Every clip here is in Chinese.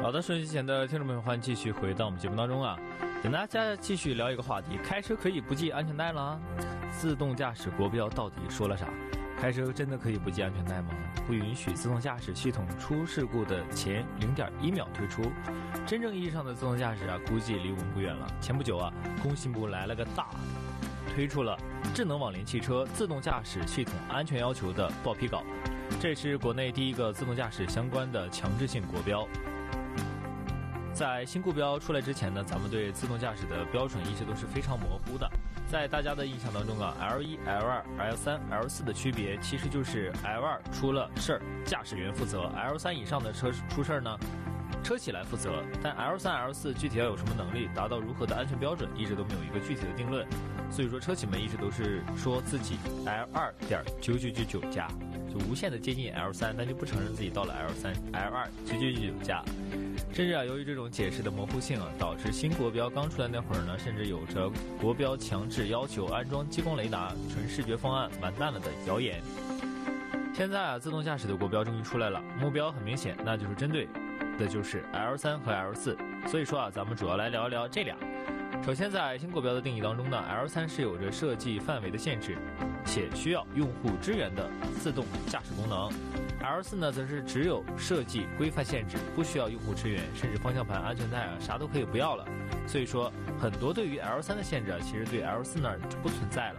好的，收音机前的听众朋友，欢迎继续回到我们节目当中啊。跟大家继续聊一个话题：开车可以不系安全带了？自动驾驶国标到底说了啥？开车真的可以不系安全带吗？不允许自动驾驶系统出事故的前0.1秒推出。真正意义上的自动驾驶啊，估计离我们不远了。前不久啊，工信部来了个大，推出了智能网联汽车自动驾驶系统安全要求的报批稿，这是国内第一个自动驾驶相关的强制性国标。在新国标出来之前呢，咱们对自动驾驶的标准一直都是非常模糊的。在大家的印象当中啊 ，L1、L2、L3、L4 的区别其实就是 L2 出了事儿，驾驶员负责 ；L3 以上的车出事儿呢，车企来负责。但 L3、L4 具体要有什么能力，达到如何的安全标准，一直都没有一个具体的定论。所以说，车企们一直都是说自己 L2.9999 加，就无限的接近 L3， 但就不承认自己到了 L2.9999 加。甚至啊，由于这种解释的模糊性啊，导致新国标刚出来那会儿呢，甚至有着国标强制要求安装激光雷达、纯视觉方案完蛋了的谣言。现在啊，自动驾驶的国标终于出来了，目标很明显，那就是针对的就是 L3 和 L4。所以说啊，咱们主要来聊一聊这俩。首先，在新国标的定义当中呢 ，L3 是有着设计范围的限制，且需要用户支援的自动驾驶功能。L4 呢，则是只有设计规范限制，不需要用户支援，甚至方向盘、安全带啊，啥都可以不要了。所以说，很多对于 L3 的限制啊，其实对 L4 那儿就不存在了。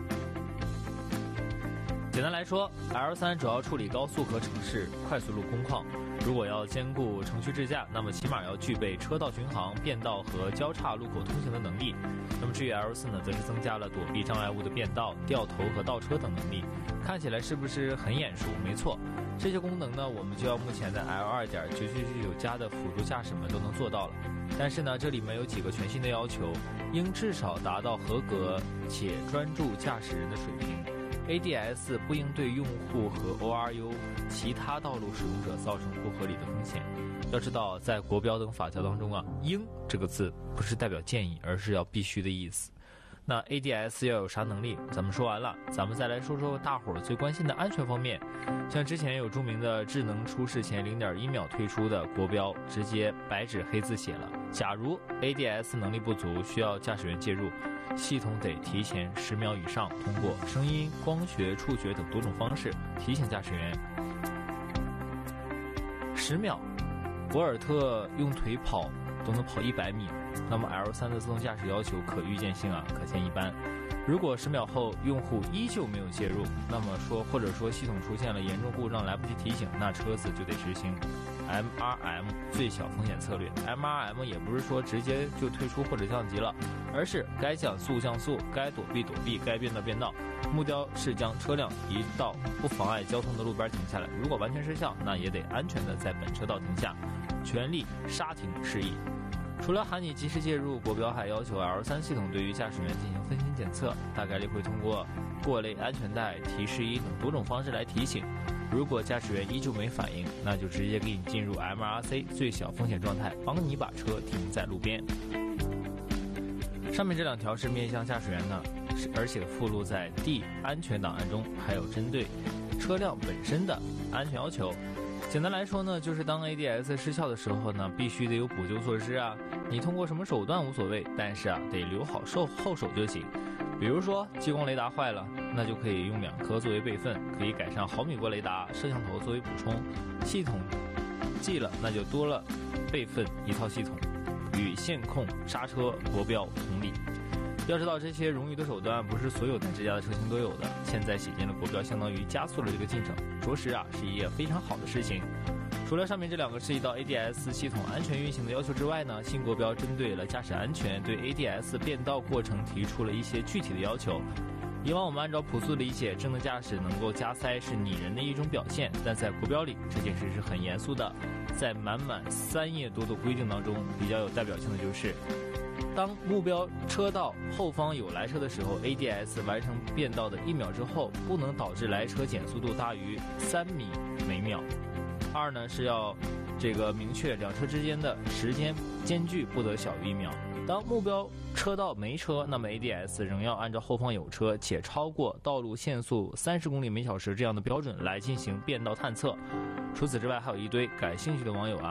简单来说 ，L3 主要处理高速和城市快速路工况。如果要兼顾城区智驾，那么起码要具备车道巡航、变道和交叉路口通行的能力。那么至于 L4 呢，则是增加了躲避障碍物的变道、掉头和倒车等能力。看起来是不是很眼熟？没错，这些功能呢，我们就要目前的 L2.9999 加的辅助驾驶们都能做到了。但是呢，这里面有几个全新的要求，应至少达到合格且专注驾驶人的水平。ADS 不应对用户和 ORU 其他道路使用者造成不合理的风险。要知道，在国标等法条当中啊，应这个字不是代表建议，而是要必须的意思。那 ADS 要有啥能力？咱们说完了，咱们再来说说大伙儿最关心的安全方面。像之前有著名的智能出事前0.1秒推出的国标，直接白纸黑字写了，假如 ADS 能力不足，需要驾驶员介入，系统得提前10秒以上，通过声音、光学、触觉等多种方式提醒驾驶员。10秒，博尔特用腿跑都能跑100米，那么 L3 的自动驾驶要求可预见性啊，可见一斑。如果10秒后用户依旧没有介入，那么或者说系统出现了严重故障来不及提醒，那车子就得执行 MRM 最小风险策略。MRM 也不是说直接就退出或者降级了，而是该降速降速，该躲避躲避，该变道变道。目标是将车辆移到不妨碍交通的路边停下来，如果完全失效，那也得安全的在本车道停下，全力刹停示意。除了喊你及时介入，国标还要求 L3 系统对于驾驶员进行分心检测，大概率会通过过类安全带、提示仪等多种方式来提醒。如果驾驶员依旧没反应，那就直接给你进入 MRC 最小风险状态，帮你把车停在路边。上面这两条是面向驾驶员的，而且附录在 D 安全档案中，还有针对车辆本身的安全要求。简单来说呢，就是当 ADS 失效的时候呢，必须得有补救措施啊。你通过什么手段无所谓，但是啊，得留好后手就行。比如说激光雷达坏了，那就可以用2颗作为备份，可以改善毫米波雷达、摄像头作为补充。系统记了，那就多了备份一套系统，与线控、刹车、国标同理。要知道，这些冗余的手段不是所有在智驾的车型都有的。现在写进了国标，相当于加速了这个进程，着实啊是一件非常好的事情。除了上面这2个涉及到 ADS 系统安全运行的要求之外呢，新国标针对了驾驶安全，对 ADS 变道过程提出了一些具体的要求。以往我们按照朴素的理解，智能驾驶能够加塞是拟人的一种表现，但在国标里这件事是很严肃的。在满3页多的规定当中，比较有代表性的就是当目标车道后方有来车的时候， ADS 完成变道的1秒之后，不能导致来车减速度大于3米每秒。2呢是要明确2车之间的时间间距不得小于1秒。当目标车道没车，那么 ADS 仍要按照后方有车且超过道路限速30公里每小时这样的标准来进行变道探测。除此之外，还有一堆感兴趣的网友啊，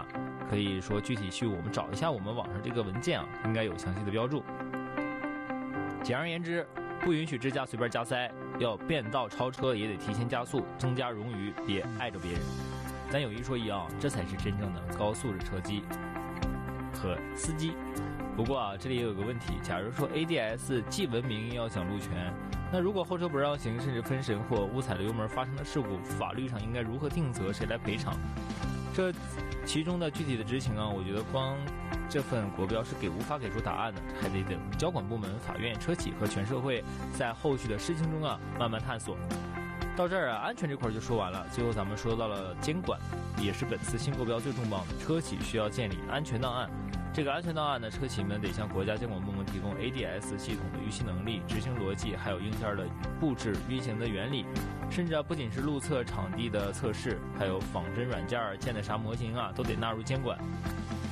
可以说具体去我们找一下我们网上这个文件啊，应该有详细的标注。简而言之，不允许支架随便加塞，要变道超车也得提前加速，增加冗余，别碍着别人。咱有一说一啊，这才是真正的高素质车机和司机。不过啊，这里也有个问题，假如说 ADS 既文明又要讲路权，那如果后车不让行，甚至分神或误踩了油门发生的事故，法律上应该如何定责，谁来赔偿？这其中的具体的执行啊，我觉得光这份国标是无法给出答案的，还得等交管部门、法院、车企和全社会在后续的事情中啊慢慢探索。到这儿啊，安全这块就说完了。最后咱们说到了监管，也是本次新国标最重磅的，车企需要建立安全档案。这个安全档案呢，车企们得向国家监管部门提供 ADS 系统的预期能力、执行逻辑，还有硬件的布置、运行的原理，甚至不仅是路测场地的测试，还有仿真软件、建的啥模型啊，都得纳入监管。